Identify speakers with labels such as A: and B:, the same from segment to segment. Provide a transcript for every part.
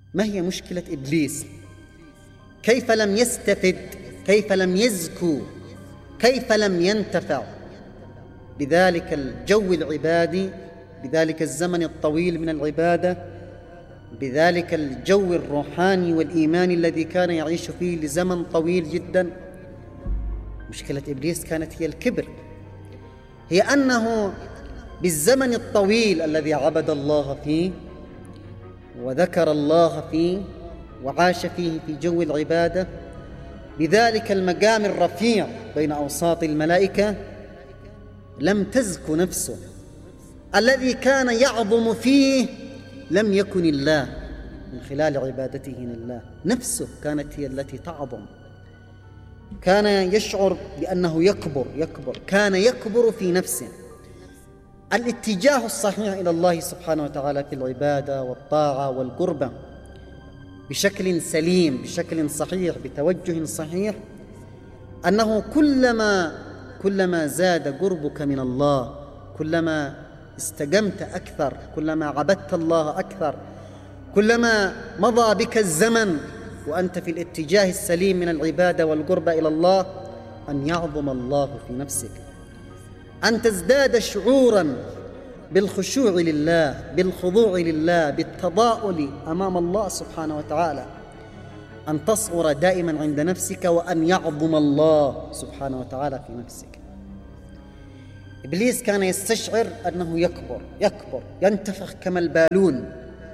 A: ما هي مشكلة إبليس؟ كيف لم يستفد؟ كيف لم يزكو؟ كيف لم ينتفع بذلك الجو العبادي، بذلك الزمن الطويل من العبادة، بذلك الجو الروحاني والإيماني الذي كان يعيش فيه لزمن طويل جدا؟ مشكلة إبليس كانت هي الكبر، هي أنه بالزمن الطويل الذي عبد الله فيه وذكر الله فيه وعاش فيه في جو العبادة، بذلك المقام الرفيع بين أوساط الملائكة، لم تزك نفسه. الذي كان يعظم فيه لم يكن الله من خلال عبادته لله، نفسه كانت هي التي تعظم. كان يشعر بأنه يكبر، كان يكبر في نفسه. الاتجاه الصحيح إلى الله سبحانه وتعالى في العبادة والطاعة والقربة بشكل سليم، بشكل صحيح، بتوجه صحيح، أنه كلما زاد قربك من الله، كلما استقمت أكثر، كلما عبدت الله أكثر، كلما مضى بك الزمن وأنت في الاتجاه السليم من العبادة والقربة إلى الله، أن يعظم الله في نفسك، أن تزداد شعوراً بالخشوع لله، بالخضوع لله، بالتضاؤل أمام الله سبحانه وتعالى، أن تصغر دائماً عند نفسك، وأن يعظم الله سبحانه وتعالى في نفسك. إبليس كان يستشعر أنه يكبر، ينتفخ كما البالون،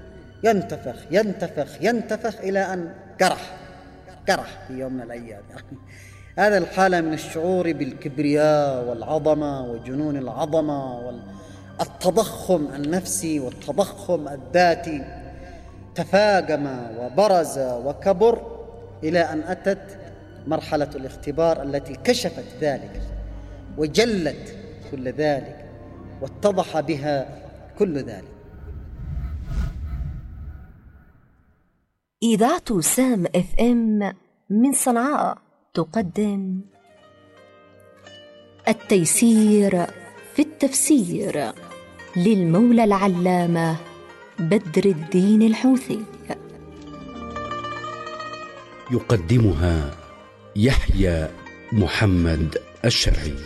A: ينتفخ إلى أن قرح في يوم من الأيام. هذا الحالة من الشعور بالكبرياء والعظمة وجنون العظمة والتضخم النفسي والتضخم الذاتي تفاقم وبرز وكبر، إلى أن أتت مرحلة الاختبار التي كشفت ذلك وجلت كل ذلك واتضح بها كل ذلك.
B: إذاعة سام FM من صنعاء تقدم التيسير في التفسير للمولى العلامة بدر الدين الحوثي.
C: يقدمها يحيى محمد الشرعي.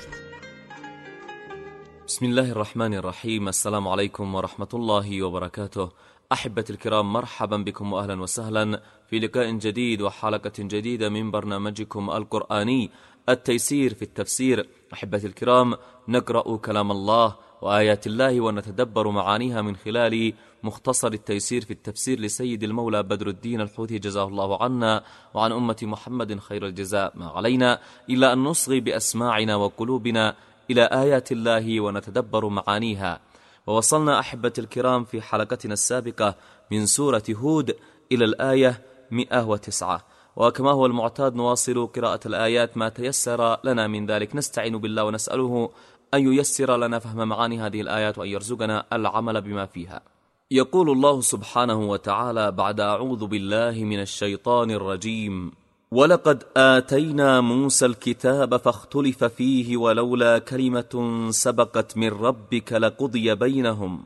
D: بسم الله الرحمن الرحيم. السلام عليكم ورحمة الله وبركاته. أحبتي الكرام، مرحبا بكم وأهلا وسهلا في لقاء جديد وحلقة جديدة من برنامجكم القرآني التيسير في التفسير. أحبتي الكرام، نقرأ كلام الله وآيات الله ونتدبر معانيها من خلال مختصر التيسير في التفسير لسيد المولى بدر الدين الحوثي جزاه الله عنا وعن أمة محمد خير الجزاء. ما علينا إلا أن نصغي بأسماعنا وقلوبنا إلى آيات الله ونتدبر معانيها. ووصلنا أحبتي الكرام في حلقتنا السابقة من سورة هود إلى الآية 109، وكما هو المعتاد نواصل قراءة الآيات ما تيسر لنا من ذلك. نستعين بالله ونسأله أن ييسر لنا فهم معاني هذه الآيات وأن يرزقنا العمل بما فيها. يقول الله سبحانه وتعالى بعد أعوذ بالله من الشيطان الرجيم: ولقد آتينا موسى الكتاب فاختلف فيه ولولا كلمة سبقت من ربك لقضي بينهم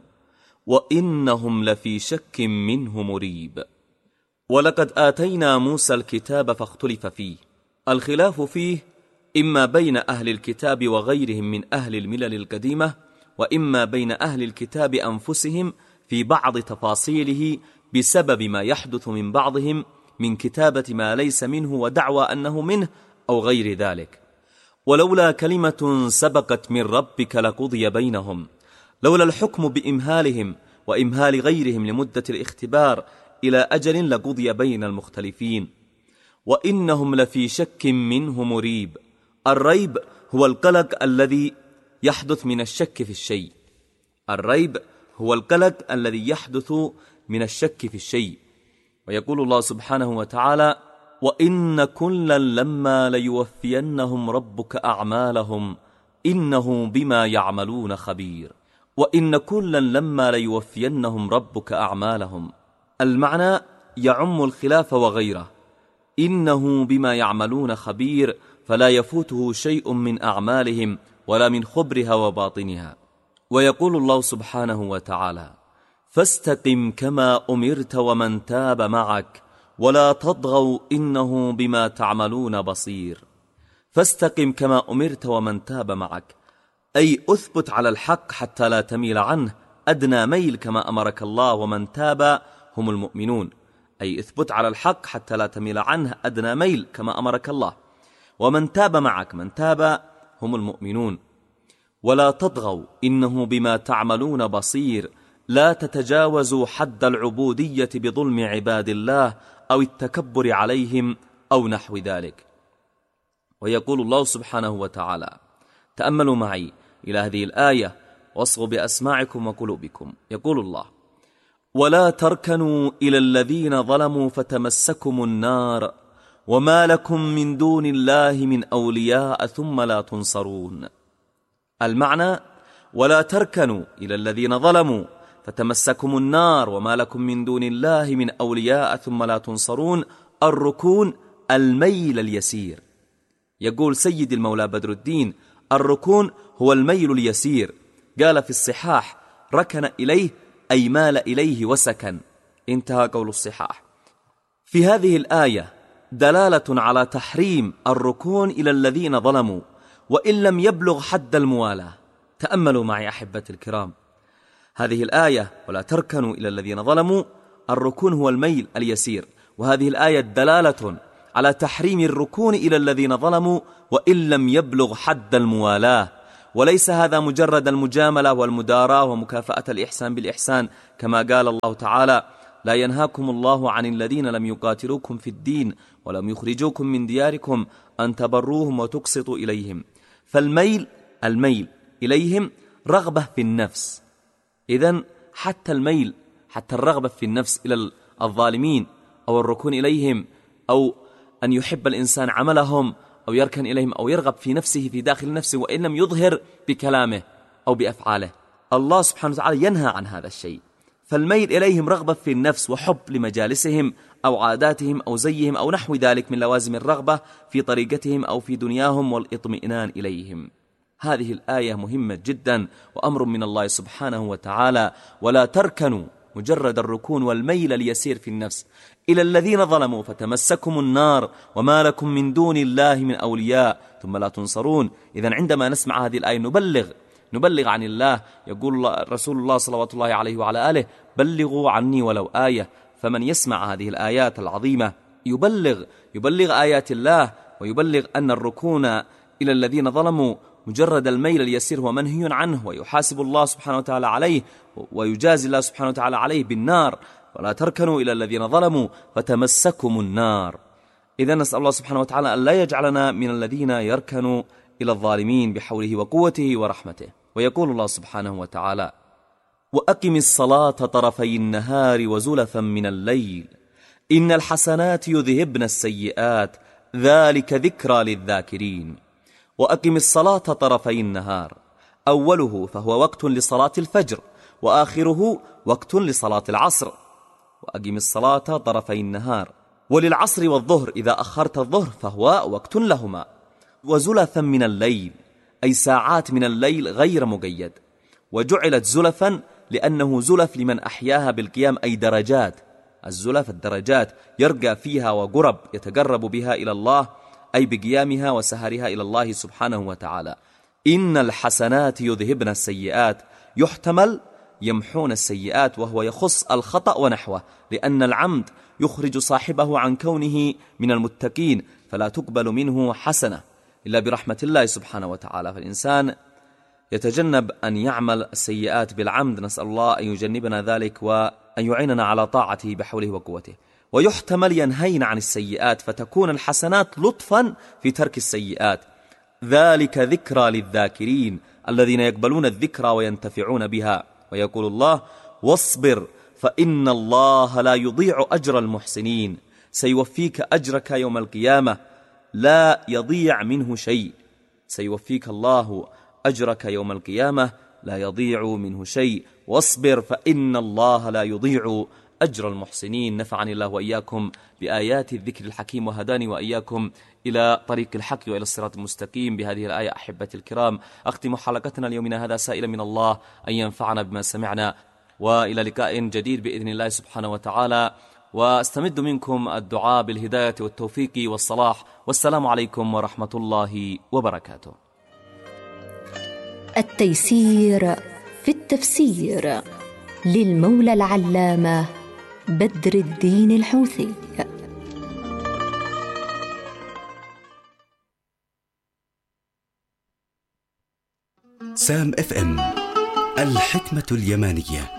D: وإنهم لفي شك منه مريب. ولقد آتينا موسى الكتاب فاختلف فيه، الخلاف فيه إما بين أهل الكتاب وغيرهم من أهل الملل القديمة، وإما بين أهل الكتاب أنفسهم في بعض تفاصيله بسبب ما يحدث من بعضهم من كتابة ما ليس منه ودعوى أنه منه أو غير ذلك. ولولا كلمة سبقت من ربك لقضي بينهم، لولا الحكم بإمهالهم وإمهال غيرهم لمدة الاختبار إلى أجل لقضي بين المختلفين. وإنهم لفي شك منه مريب. الريب هو القلق الذي يحدث من الشك في الشيء. الريب هو القلق الذي يحدث من الشك في الشيء. ويقول الله سبحانه وتعالى: وإن كلا لما ليوفينهم ربك أعمالهم إنه بما يعملون خبير. وإن كلا لما ليوفينهم ربك أعمالهم، المعنى يعم الخلاف وغيره. إنه بما يعملون خبير، فلا يفوته شيء من أعمالهم ولا من خبرها وباطنها. ويقول الله سبحانه وتعالى: فاستقم كما أمرت ومن تاب معك ولا تطغوا إنه بما تعملون بصير. فاستقم كما أمرت ومن تاب معك، أي أثبت على الحق حتى لا تميل عنه أدنى ميل كما أمرك الله، ومن تاب هم المؤمنون، أي اثبت على الحق حتى لا تميل عنه أدنى ميل كما أمرك الله، ومن تاب معك، من تاب هم المؤمنون. ولا تطغوا إنه بما تعملون بصير، لا تتجاوزوا حد العبودية بظلم عباد الله أو التكبر عليهم أو نحو ذلك. ويقول الله سبحانه وتعالى، تأملوا معي إلى هذه الآية واصغوا بأسماعكم وقلوبكم. يقول الله: ولا تركنوا إلى الذين ظلموا فتمسكم النار وما لكم من دون الله من أولياء ثم لا تنصرون. المعنى: ولا تركنوا إلى الذين ظلموا فتمسكم النار وما لكم من دون الله من أولياء ثم لا تنصرون. الركون الميل اليسير. يقول سيد المولى بدر الدين: الركون هو الميل اليسير. قال في الصحاح: ركن إليه أي مال إليه وسكن. انتهى قول الصحاح. في هذه الآية دلالة على تحريم الركون إلى الذين ظلموا وإن لم يبلغ حد الموالاة. تأملوا معي أحبتي الكرام، هذه الآية ولا تركنوا إلى الذين ظلموا، الركون هو الميل اليسير، وهذه الآية دلالة على تحريم الركون إلى الذين ظلموا وإن لم يبلغ حد الموالاة. وليس هذا مجرد المجاملة والمداراة ومكافأة الإحسان بالإحسان، كما قال الله تعالى: لا ينهاكم الله عن الذين لم يقاتلوكم في الدين ولم يخرجوكم من دياركم أن تبروهم وتقسطوا إليهم. فالميل إليهم رغبة في النفس. إذن حتى الميل، حتى الرغبة في النفس إلى الظالمين أو الركون إليهم، أو أن يحب الإنسان عملهم أو يركن إليهم أو يرغب في نفسه في داخل نفسه وإن لم يظهر بكلامه أو بأفعاله، الله سبحانه وتعالى ينهى عن هذا الشيء. فالميل إليهم رغبة في النفس وحب لمجالسهم أو عاداتهم أو زيهم أو نحو ذلك من لوازم الرغبة في طريقتهم أو في دنياهم والاطمئنان إليهم. هذه الآية مهمة جدا وأمر من الله سبحانه وتعالى. ولا تركنوا، مجرد الركون والميل اليسير في النفس، إلى الذين ظلموا فتمسكم النار وما لكم من دون الله من أولياء ثم لا تنصرون. إذن عندما نسمع هذه الآية نبلغ عن الله. يقول رسول الله صلوات الله عليه وعلى آله: بلغوا عني ولو آية. فمن يسمع هذه الآيات العظيمة يبلغ آيات الله، ويبلغ أن الركون إلى الذين ظلموا مجرد الميل اليسير هو منهي عنه، ويحاسب الله سبحانه وتعالى عليه ويجازي الله سبحانه وتعالى عليه بالنار. ولا تركنوا إلى الذين ظلموا فتمسكم النار. إذا نسأل الله سبحانه وتعالى أن لا يجعلنا من الذين يركنوا إلى الظالمين بحوله وقوته ورحمته. ويقول الله سبحانه وتعالى: وأقم الصلاة طرفي النهار وزلفا من الليل إن الحسنات يذهبن السيئات ذلك ذكرى للذاكرين. وأقم الصلاة طرفي النهار، أوله فهو وقت لصلاة الفجر، وآخره وقت لصلاة العصر. وأقم الصلاة طرفي النهار، وللعصر والظهر إذا أخرت الظهر فهو وقت لهما. وزلفا من الليل، أي ساعات من الليل غير مقيد. وجعلت زلفا لأنه زلف لمن أحياها بالقيام، أي درجات. الزلف الدرجات يرقى فيها وقرب يتقرب بها إلى الله، أي بقيامها وسهرها إلى الله سبحانه وتعالى. إن الحسنات يذهبن السيئات، يحتمل يمحون السيئات، وهو يخص الخطأ ونحوه، لأن العمد يخرج صاحبه عن كونه من المتقين، فلا تقبل منه حسنة إلا برحمة الله سبحانه وتعالى. فالإنسان يتجنب أن يعمل السيئات بالعمد، نسأل الله أن يجنبنا ذلك وأن يعيننا على طاعته بحوله وقوته. ويحتمل ينهين عن السيئات، فتكون الحسنات لطفا في ترك السيئات. ذلك ذكرى للذاكرين الذين يقبلون الذكرى وينتفعون بها. ويقول الله: واصبر فإن الله لا يضيع أجر المحسنين، سيوفيك أجرك يوم القيامة لا يضيع منه شيء. سيوفيك الله أجرك يوم القيامة لا يضيع منه شيء. واصبر فإن الله لا يضيع أجر المحسنين. نفعني الله وإياكم بآيات الذكر الحكيم، وهداني وإياكم إلى طريق الحق وإلى الصراط المستقيم. بهذه الآية أحبتي الكرام أختم حلقتنا اليومنا هذا، سائلا من الله أن ينفعنا بما سمعنا وإلى لقاء جديد بإذن الله سبحانه وتعالى، واستمد منكم الدعاء بالهداية والتوفيق والصلاح، والسلام عليكم ورحمة الله وبركاته.
B: التيسير في التفسير للمولى العلامة بدر الدين الحوثي.
C: سام FM، الحكمة اليمانية.